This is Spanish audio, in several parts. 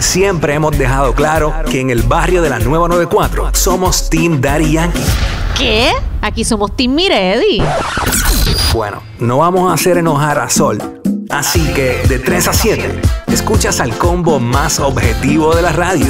siempre hemos dejado claro que en el barrio de la Nueva 94 somos Team Daddy Yankee. ¿Qué? Aquí somos Team Miredi. Bueno, no vamos a hacer enojar a Sol. Así que de 3 a 7, escuchas al combo más objetivo de la radio.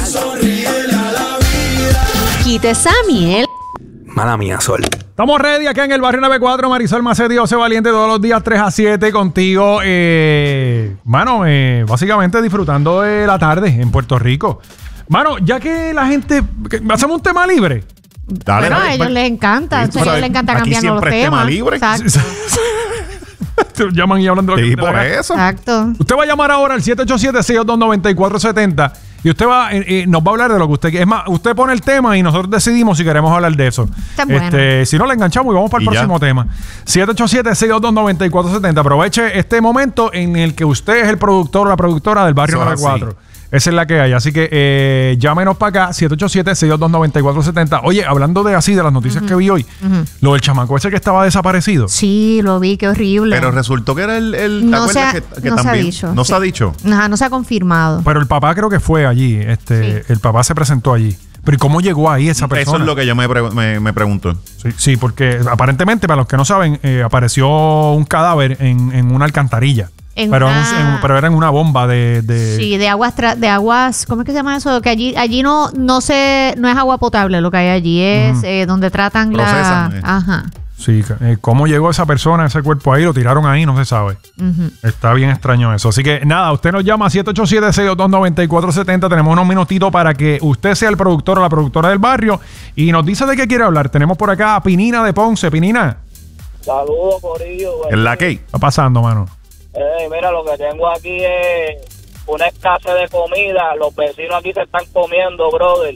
Quite esa miel. Mala mía, Sol. Estamos ready acá en el barrio 94. Marisol Macetti, José Valiente, todos los días 3 a 7 contigo. Básicamente disfrutando de la tarde en Puerto Rico. Mano, ya que la gente... ¿Hacemos un tema libre? Dale, Bueno, dale, a ellos les encanta. A ellos les encanta aquí cambiando los siempre es temas. tema libre. Exacto. Llaman y hablan de lo que Sí, te por haga. eso. Exacto. Usted va a llamar ahora al 787-622-9470 y usted nos va a hablar de lo que usted quiere. Es más, usted pone el tema y nosotros decidimos si queremos hablar de eso. Está bueno. Si no, le enganchamos y vamos para el próximo tema. 787-622-9470. Aproveche este momento en el que usted es el productor o la productora del barrio 94. Esa es la que hay. Así que llámenos para acá, 787-622-9470. Oye, hablando de las noticias que vi hoy, lo del chamaco ese que estaba desaparecido. Sí, lo vi, qué horrible. Pero resultó que era el ¿te No acuerdas se que ha también? dicho. No se ha Sí. dicho. Ajá, no se ha confirmado. Pero el papá creo que fue allí. El papá se presentó allí. Pero ¿y cómo llegó ahí esa persona? Eso es lo que yo me pregunto. Sí, porque aparentemente, para los que no saben, apareció un cadáver en una alcantarilla. Pero era en una bomba de... Sí, de aguas, ¿cómo es que se llama eso? Que allí no es agua potable, lo que hay allí es donde tratan Procesan, Ajá. Sí, cómo llegó esa persona, ese cuerpo ahí, lo tiraron ahí, no se sabe. Está bien extraño eso. Así que nada, usted nos llama a 787-622-9470. Tenemos unos minutitos para que usted sea el productor o la productora del barrio y nos dice de qué quiere hablar. Tenemos por acá a Pinina de Ponce. Pinina. Saludos, corillo. ¿En la que? ¿Qué está pasando, mano? Mira, lo que tengo aquí es una escasez de comida. Los vecinos aquí se están comiendo, brother.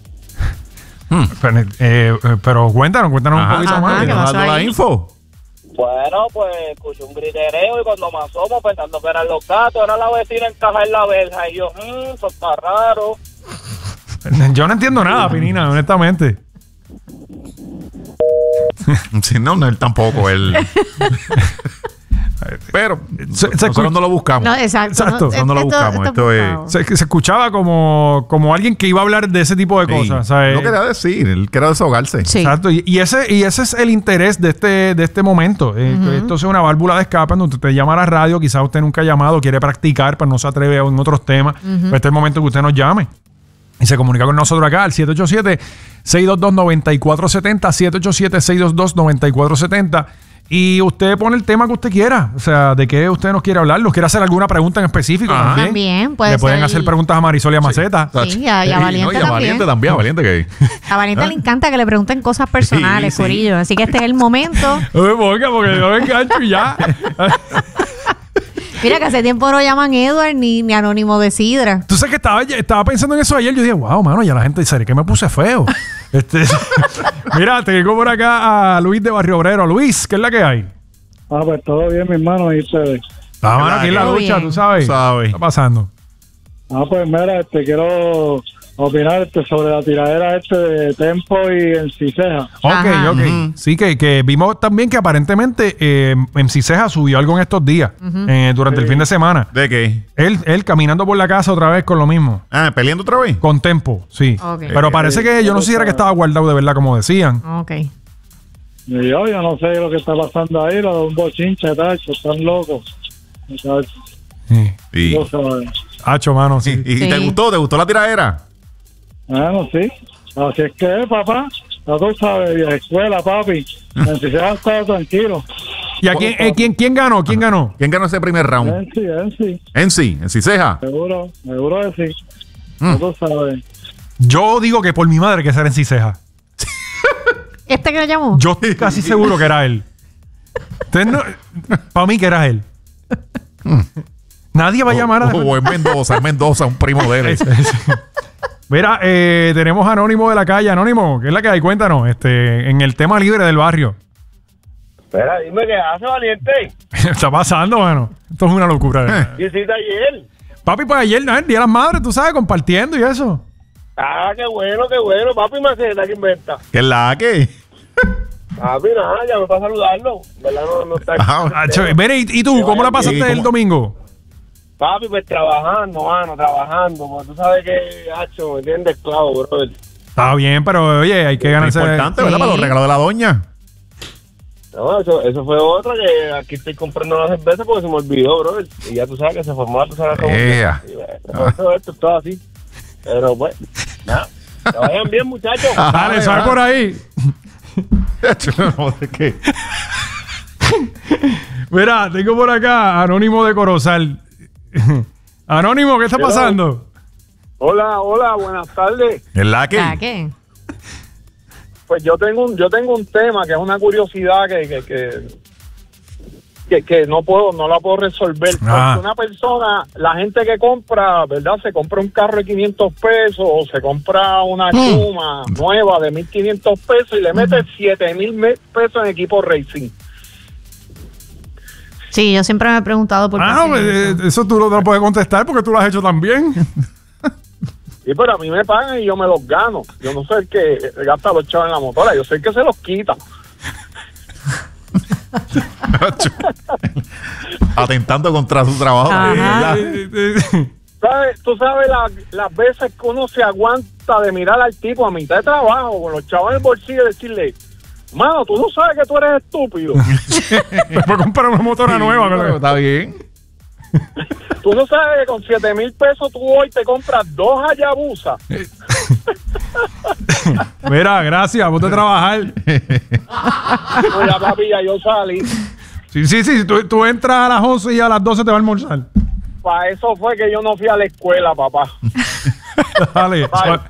Pero cuéntanos un poquito más. ¿qué ¿Nos pasó dando la ahí? info? Bueno, pues escuché un gritereo y cuando me asomo pensando que eran los gatos, era la vecina encaja en la verja. Y yo, eso está raro. Yo no entiendo nada, Pinina, honestamente. Sí, no, él tampoco. Él... Pero nosotros no lo buscamos. No, exacto. Nosotros no lo buscamos. Esto es... Se escuchaba como alguien que iba a hablar de ese tipo de cosas. ¿Sabes? No quería decir, él quería desahogarse. Sí. Exacto. Y ese es el interés de este momento. Que esto sea una válvula de escape donde usted llama a la radio. Quizás usted nunca ha llamado, quiere practicar, pero no se atreve en otros temas. Pues este es el momento que usted nos llame. Y se comunica con nosotros acá al 787-622-9470. 787-622-9470. Y usted pone el tema que usted quiera. O sea, de qué usted nos quiere hablar. ¿Nos quiere hacer alguna pregunta en específico también? También puede Le pueden ser hacer preguntas a Marisol y a Maceta. Sí, y a Valiente y a Valiente también. A Valiente que... A Valiente le encanta que le pregunten cosas personales, Sí. corillo. Así que este es el momento. Porque yo me engancho y ya. Mira que hace tiempo no llaman Edward ni Anónimo de Sidra. Tú sabes que estaba pensando en eso ayer. Yo dije, wow, mano, ya la gente dice que me puse feo. Mira, tengo por acá a Luis de Barrio Obrero. Luis, ¿qué es la que hay? Pues todo bien, mi hermano, y ustedes. Mano, aquí en la Todo lucha, bien. tú sabes. ¿Qué está pasando? Pues mira, quiero opinar sobre la tiradera de Tempo y Enciseja. Ajá. Ok. Sí, que vimos también que aparentemente MC Ceja subió algo en estos días, durante el fin de semana. ¿De qué? Él caminando por la casa otra vez con lo mismo. ¿Peleando otra vez? Con Tempo, sí. Ok. Pero parece que yo no sé si era que estaba guardado de verdad, como decían. Ok. Y yo no sé lo que está pasando ahí, lo de un bochinche, tacho, están locos. Tacho, Sí. Sí. no sabes. Hacho, mano, sí. ¿Y Sí. te gustó? ¿Te gustó la tiradera? Bueno, sí. Así es que, papá, ya tú sabes, vieja escuela, papi. Enciseja estaba tranquilo. ¿Y a quién ganó? ¿Quién ganó? ¿Quién ganó ese primer round? Enci, En sí, Ceja. seguro que sí. Ya tú sabes. Yo digo que por mi madre que será MC Ceja. ¿Este que lo llamó? Yo estoy casi seguro que era él. Para mí que era él. Nadie va a llamar a... O es Mendoza, un primo de él. Mira, tenemos a Anónimo de la calle. Anónimo, ¿qué es la que hay? Cuéntanos, en el tema libre del barrio. Espera, dime qué hace, Valiente. Está pasando, mano. Esto es una locura. ¿Qué hiciste ayer? Papi, pues ayer, ¿no? El Día de las Madres, tú sabes, compartiendo y eso. Qué bueno. Papi Maceta, ¿qué inventa? ¿Qué es la que? Papi, nada, ya me para saludarlo. ¿Verdad? No está aquí. Mire, ¿y tú? ¿Cómo la pasaste el domingo? Papi, pues trabajando, mano, trabajando. Porque tú sabes que, hacho, me entiendes, esclavo, brother. Está bien, pero oye, hay que Es ganarse. importante, ¿verdad? Sí. Para los regalos de la doña. No, eso fue otra que aquí estoy comprando la cerveza porque se me olvidó, brother. Y ya tú sabes que se formó, tú sabes cómo. Ea. Y bueno, esto es todo así. Pero pues, nada. Que vayan bien, muchachos. Dale, sal por ahí. No sé qué. Mira, tengo por acá Anónimo de Corozal. Anónimo, ¿qué está pasando? Hola, buenas tardes. ¿Es la que? ¿Para qué? Pues yo tengo un tema que es una curiosidad que no la puedo resolver. Ah. Porque una persona, la gente que compra, ¿verdad? Se compra un carro de 500 pesos o se compra una Chuma nueva de 1.500 pesos y le mete 7.000 pesos en equipo racing. Sí, yo siempre me he preguntado por qué. Ah, no, hacen eso. eso tú no te lo puedes contestar porque tú lo has hecho también. Sí, pero a mí me pagan y yo me los gano. Yo no soy el que gasta los chavos en la motora, yo soy el que se los quita. Atentando contra su trabajo. Ajá. ¿Verdad? ¿Sabes? Tú sabes las veces que uno se aguanta de mirar al tipo a mitad de trabajo con los chavos en el bolsillo y decirle, mano, tú no sabes que tú eres estúpido. Después comprar una motora nueva. Pero está bien. Tú no sabes que con 7.000 pesos tú hoy te compras 2 Hayabusa. Mira, gracias, ponte a trabajar. Pues ya, papi, ya yo salí. Sí, tú entras a las 11 y a las 12 te va a almorzar. Para eso fue que yo no fui a la escuela, papá. Dale. Bye.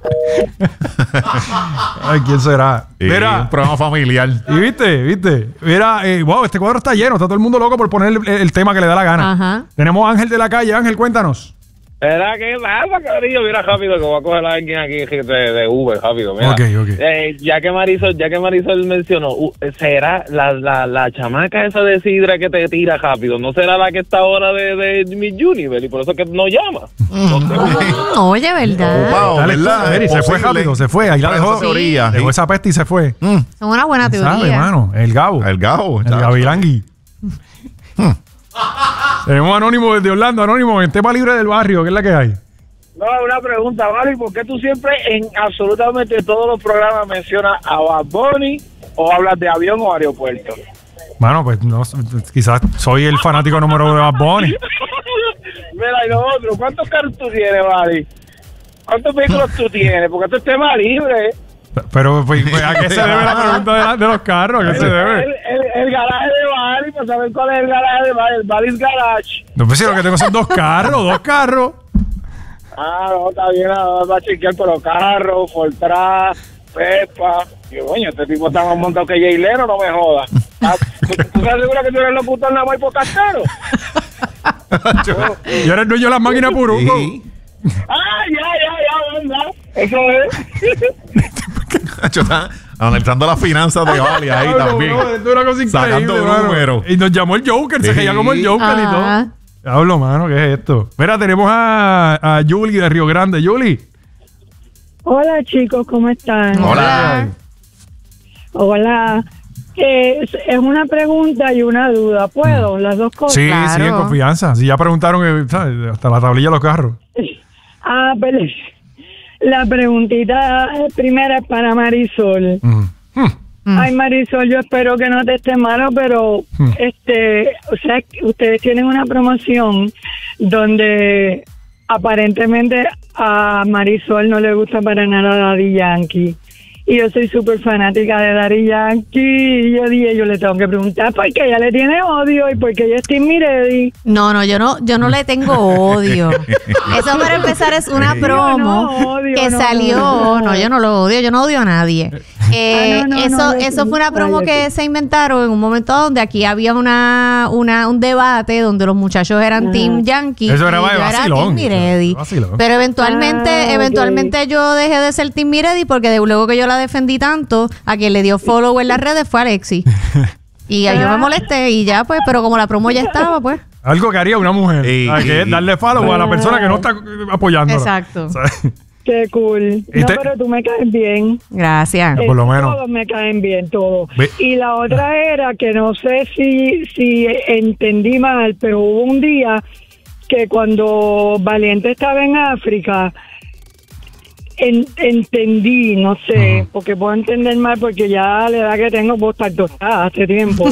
Ay, ¿quién será? Sí, Mira, un programa familiar. y viste. Mira, wow, este cuadro está lleno. Está todo el mundo loco por poner el tema que le da la gana. Ajá. Tenemos a Ángel de la calle. Ángel, cuéntanos. ¿Era que pasa, cariño? Mira, rápido, que voy a coger a alguien aquí de Uber, rápido. Mira. Ok. Ya que Marisol mencionó, ¿será la chamaca esa de Sidra que te tira rápido? ¿No será la que está ahora de Miss Universe? Y por eso que no llama. Oye, ¿verdad? Ocupado, Dale, ¿verdad? Mary, Es se fue posible. rápido, se fue. Ahí la Esa dejó. teoría, Dejó sí. esa peste y se fue. Es una buena teoría. ¿Sabe, mano? El Gabo. El Gabo. El chacho. Gavilangui. Tenemos Anónimo desde Orlando. Anónimo, en tema libre del barrio, ¿qué es la que hay? No, una pregunta, ¿vale? ¿Por qué tú siempre en absolutamente todos los programas mencionas a Bad Bunny o hablas de avión o aeropuerto? Mano, pues no, quizás soy el fanático número uno de Bad Bunny. Mira, y lo otro, ¿cuántos carros tú tienes, Vali? ¿Cuántos vehículos tú tienes? Porque esto es tema libre. Pero, pues, ¿a qué se debe la pregunta de los carros? ¿A qué se debe? El garaje de Vali, para saber cuál es el garaje de Vali, el Vali's Garage. No, pues si lo que tengo son dos carros. Ah, no, está bien, va a chequear por los carros, Fortran, Pepa. Y coño, este tipo está más montado que Jay Leno, no me jodas. ¿Tú estás seguro que tú eres locutor nada más y podcastero? Yo era el dueño de las máquinas Puruco. Sí. Ah, ya, ¿verdad? Eso es. Chacho, está analizando las finanzas de Vali ahí Diablo, también. bro, esto es una cosa increíble, Sacando mano. números. Y nos llamó el Joker, se Sí. reía como el Joker y todo. Ajá. Hablo, mano, ¿qué es esto? Mira, tenemos a Julie de Río Grande. Julie. Hola chicos, ¿cómo están? Hola. Hola. Es una pregunta y una duda. ¿Puedo? Las dos cosas. Sí, Claro. sí, en confianza. Si ya preguntaron ¿sabes? Hasta la tablilla de los carros. Ah, pero la preguntita primera es para Marisol. Ay, Marisol, yo espero que no te esté malo, pero o sea, ustedes tienen una promoción donde aparentemente a Marisol no le gusta para nada Daddy Yankee. Y yo soy súper fanática de Daddy Yankee. Y yo dije, yo le tengo que preguntar por qué ella le tiene odio y por qué ella es Team Miredi. No, yo no le tengo odio. Eso para empezar es una promo no, odio, que no, salió. No, yo no lo odio, yo no odio a nadie. Eso fue una promo que se inventaron en un momento donde aquí había un debate donde los muchachos eran Team Yankee. Eso era y yo vacilón. Team Miredi. Vacilón. Pero eventualmente yo dejé de ser Team Miredi porque luego que yo la defendí tanto, a quien le dio follow en las redes fue Alexis. Y yo me molesté y ya pues, pero como la promo ya estaba, pues. Algo que haría una mujer. Que es darle follow a la persona que no está apoyando. Exacto. Qué cool. No, pero tú me caes bien. Gracias. Por lo menos. Todos me caen bien, todos. Ve- Y la otra era que no sé si entendí mal, pero hubo un día que cuando Valiente estaba en África, entendí, no sé, porque puedo entender mal, porque ya la edad que tengo puedo estar tostada hace tiempo,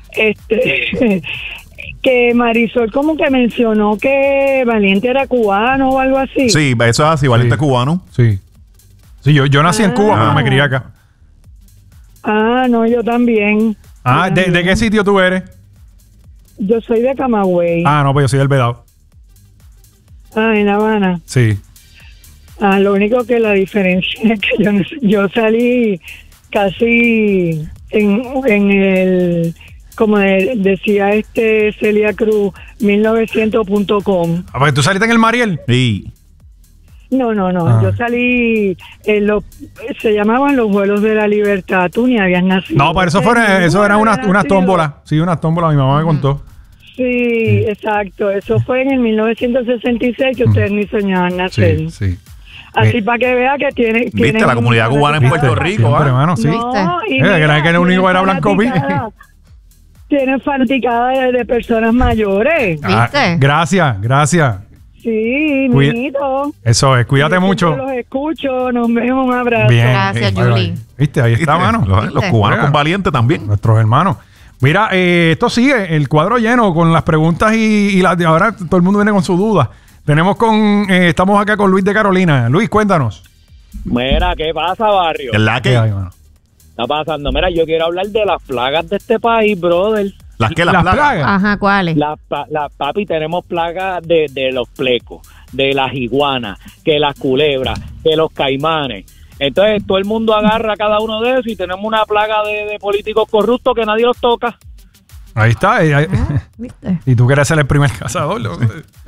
que Marisol como que mencionó que Valiente era cubano o algo así. Sí, eso es así, Valiente cubano. Sí. Sí, yo nací en Cuba, pero me crié acá. Ah, no, yo también. Ah, ¿de qué sitio tú eres? Yo soy de Camagüey. Ah, no, pues yo soy del Vedado. Ah, en La Habana. Sí. Ah, lo único que la diferencia es que yo salí casi en el, como decía Celia Cruz, 1900.com. Ah, pues tú saliste en el Mariel. Sí. No, yo salí se llamaban los vuelos de la libertad. Tú ni habías nacido. No, pero eso era una tómbola. Sí, una tómbola, mi mamá me contó. Sí, exacto. Eso fue en el 1966 que ustedes ni soñaban nacer. Sí. Así para que vea que tiene... Viste, la comunidad cubana en Puerto Rico, siempre, hermano, sí. No, y ¿Crees que el único era Blanco Pi? Tienen fanaticada de personas mayores. ¿Viste? Gracias. Sí, niñito. Eso es, cuídate mucho. Yo los escucho, nos vemos, un abrazo. Bien. Gracias, Bye, Julie. bye. ¿Viste? Ahí está, mano. Los cubanos con Valiente también. Nuestros hermanos. Mira, esto sigue, el cuadro lleno con las preguntas y ahora todo el mundo viene con sus dudas. Estamos acá con Luis de Carolina. Luis, cuéntanos. Mira, ¿qué pasa, barrio? ¿Es la ¿Qué que? hay, mano? Está pasando. Mira, yo quiero hablar de las plagas de este país, brother. ¿Las que? ¿Las plagas? Ajá, ¿cuáles? Papi, tenemos plagas de los plecos, de las iguanas, que las culebras, que los caimanes. Entonces, todo el mundo agarra a cada uno de esos y tenemos una plaga de políticos corruptos que nadie los toca. Ahí está. ¿Viste? Y tú quieres ser el primer cazador. ¿No?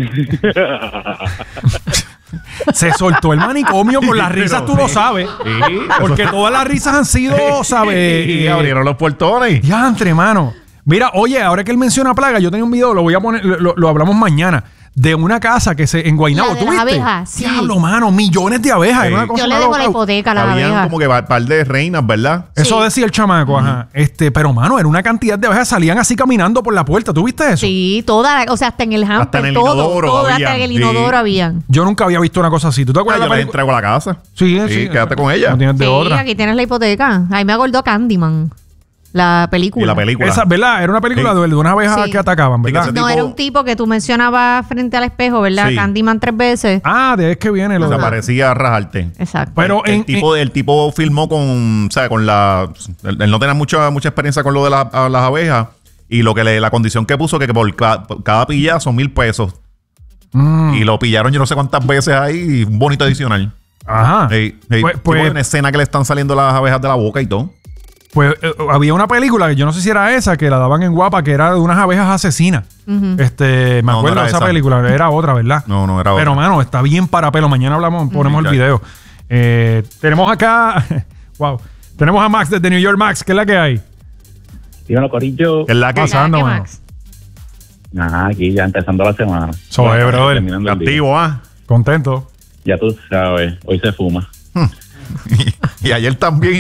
Se soltó el manicomio con las risas, tú lo sabes. Sí. Porque todas las risas han sido, ¿sabes? Y abrieron los portones. Diantre, mano. Mira, oye, ahora que él menciona plaga, yo tenía un video, lo voy a poner, lo hablamos mañana, de una casa que en Guaynabo, La de ¿tú las viste? abejas, sí. Diablo, mano, millones de abejas. Sí. Era una cosa Yo le dejo la loca. hipoteca a las Habían abejas. como que un par de reinas, ¿verdad? Eso Sí. decía el chamaco, ajá. Pero, mano, era una cantidad de abejas, salían así caminando por la puerta. ¿Tú viste eso? Sí, toda, o sea, hasta en el hamper, Hasta en el todo, inodoro todo, habían, hasta en el sí. inodoro habían. Yo nunca había visto una cosa así. ¿Tú te acuerdas Yo de la les película? entrego a la casa. Sí, quédate con ella. No tienes de Sí, otra. aquí tienes la hipoteca. Ahí me acordó Candyman, la película. Y la película. Esa, ¿verdad? Era una película Sí. de unas abejas Sí. que atacaban, ¿verdad? Sí, que No, tipo- era un tipo que tú mencionabas frente al espejo, ¿verdad? Sí. Candyman 3 veces. De es que viene lo de... Desaparecía a rajarte. Exacto. Pero el tipo filmó con, o sea, con la... Él no tenía mucha experiencia con lo de las abejas. Y la condición que puso que por cada pilla son $1,000. Y lo pillaron yo no sé cuántas veces ahí. Y un bonito adicional. Ajá. Pues, hay una escena que le están saliendo las abejas de la boca y todo. Pues había una película que yo no sé si era esa, que la daban en Guapa, que era de unas abejas asesinas. Me No, acuerdo no era de esa esa. película, era otra, ¿verdad? No era Pero, otra. mano, está bien para pelo. Mañana ponemos el video. Tenemos acá, wow, tenemos a Max desde New York. Max, ¿qué es la que hay? Dímelo, Corillo. Es la que... Pasando, ¿Qué, mano. Max? Aquí ya empezando la semana. Sobe, brother. Terminando el día. Activo, ¿ah? Contento. Ya tú sabes, hoy se fuma. Y ayer también.